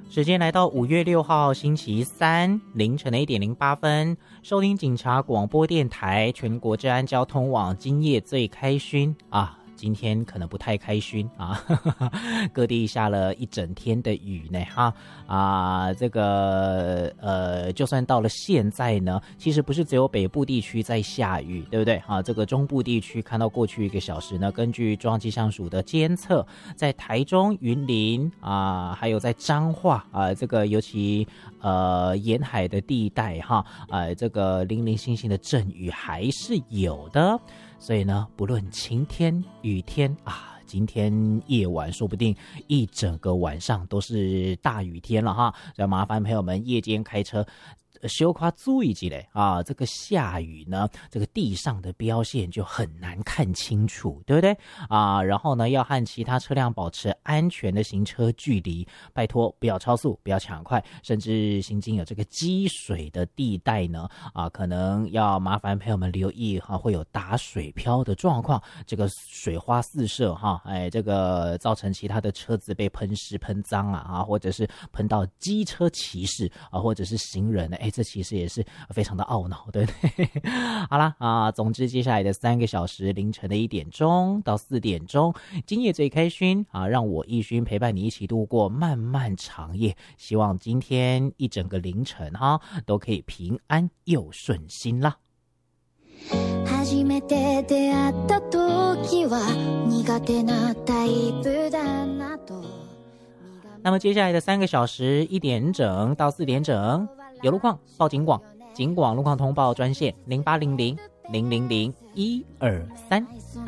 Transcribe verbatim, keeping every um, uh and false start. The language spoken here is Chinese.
时间来到五月六号星期三凌晨的一点零八分，收听警察广播电台全国治安交通网，今夜最开勋啊！今天可能不太开勋啊，呵呵，各地下了一整天的雨呢哈啊，这个呃，就算到了现在呢，其实不是只有北部地区在下雨，对不对啊？这个中部地区看到过去一个小时呢，根据中央气象署的监测，在台中、云林啊，还有在彰化啊，这个尤其呃沿海的地带哈，啊，这个零零星星的阵雨还是有的。所以呢，不论晴天雨天啊，今天夜晚说不定一整个晚上都是大雨天了哈，所以麻烦朋友们夜间开车小可注意一下啊，这个下雨呢，这个地上的标线就很难看清楚，对不对啊？然后呢，要和其他车辆保持安全的行车距离，拜托不要超速，不要抢快，甚至行经有这个积水的地带呢，啊，可能要麻烦朋友们留意哈、啊，会有打水漂的状况，这个水花四射哈，哎，这个造成其他的车子被喷湿、喷脏啊，啊，或者是喷到机车骑士啊，或者是行人呢，哎。这其实也是非常的懊恼，对不对？好啦啊，总之接下来的三个小时，凌晨的一点钟到四点钟，今夜最开勋啊，让我一勋陪伴你一起度过漫漫长夜。希望今天一整个凌晨哈，都可以平安又顺心啦。初めて出会った時は苦手なタイプだなと。那么接下来的三个小时，一点整到四点整。有路况报警广，警广路况通报专线零八零零零零零一二三。